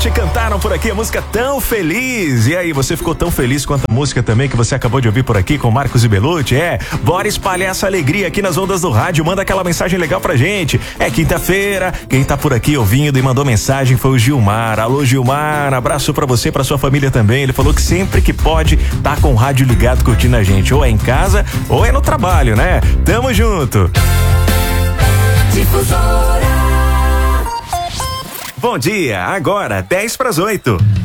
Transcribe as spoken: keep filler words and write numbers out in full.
Belucci cantaram por aqui a música Tão Feliz. E aí, você ficou tão feliz quanto a música também que você acabou de ouvir por aqui com Marcos e Belucci? É, bora espalhar essa alegria aqui nas ondas do rádio. Manda aquela mensagem legal pra gente. É quinta-feira, quem tá por aqui ouvindo e mandou mensagem foi o Gilmar. Alô, Gilmar, abraço pra você, pra sua família também. Ele falou que sempre que pode tá com o rádio ligado curtindo a gente, ou é em casa ou é no trabalho, né? Tamo junto. Difusora. Bom dia, agora dez para as oito.